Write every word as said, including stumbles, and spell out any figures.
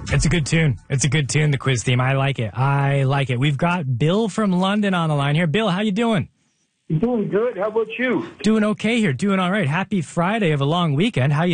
It's a good tune. It's a good tune, the quiz theme. I like it. I like it. We've got Bill from London on the line here. Bill, how you doing? Doing good. How about you? Doing okay here. Doing all right. Happy Friday of a long weekend. How you